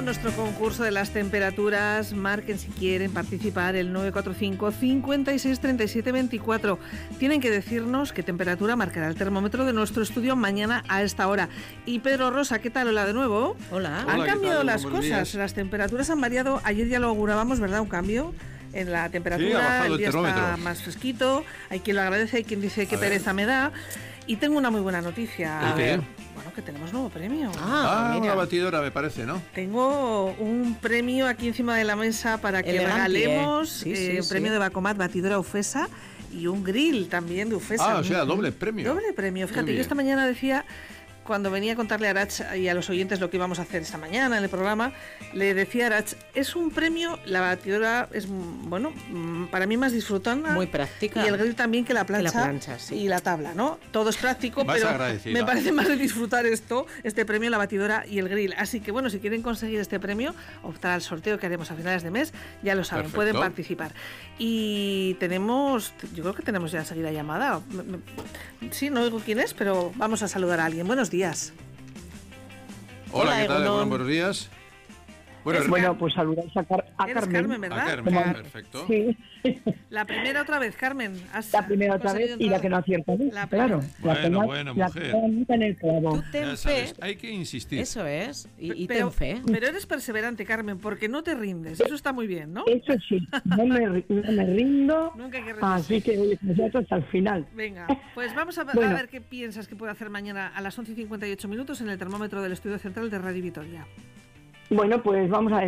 comenzado nuestro concurso de las temperaturas. Marquen si quieren participar el 945 56 37 24. Tienen que decirnos qué temperatura marcará el termómetro de nuestro estudio mañana a esta hora. Y Pedro Rosa, ¿qué tal? Hola de nuevo. Hola. Han cambiado las Buenos cosas, días. las temperaturas han variado. Ayer ya lo augurábamos, ¿verdad? Un cambio en la temperatura. Sí, ha bajado el el día está termómetro. más fresquito. Hay quien lo agradece, hay quien dice qué pereza me da. Y tengo una muy buena noticia. ¿El qué? Bueno, que tenemos nuevo premio. una mira. batidora, me parece, ¿no? Tengo un premio aquí encima de la mesa para que Elegante, regalemos sí, un premio de Bacomat, batidora Ufesa y un grill también de Ufesa. O sea, doble premio. Doble premio. Fíjate, Muy yo bien. esta mañana decía, cuando venía a contarle a Arach y a los oyentes lo que íbamos a hacer esta mañana en el programa, le decía a Arach, es un premio, la batidora es, bueno, para mí más disfrutona. Muy práctica. Y el grill también que la plancha, sí. y la tabla, ¿no? Todo es práctico, Más pero agradecida. me parece más de disfrutar este premio, la batidora y el grill. Así que bueno, si quieren conseguir este premio, optar al sorteo que haremos a finales de mes, ya lo saben, Perfecto. pueden participar. Y tenemos, yo creo que tenemos ya enseguida llamada. Sí, no digo quién es, pero vamos a saludar a alguien. Buenos días. Hola, Hola, ¿qué tal? Egunon. Buenos días. Bueno, Bueno, pues saludáis a Eres Carmen. ¿verdad? a Carmen, Como- perfecto. Sí, La primera otra vez, Carmen. la primera otra vez y la que no acierta. La Claro, Bueno, la bueno, la mujer. que no nunca en el clavo. Tú ten Ya fe. sabes, hay que insistir. Eso es. Y pero, ten fe. pero eres perseverante, Carmen, porque no te rindes. Eso está muy bien, ¿no? Eso sí, no me rindo, Nunca hay que rendirse. así que oye, pues hasta el final. Venga, pues vamos a Bueno. ver qué piensas que puede hacer mañana a las 11:58 en el termómetro del Estudio Central de Radio Vitoria. Bueno, pues vamos a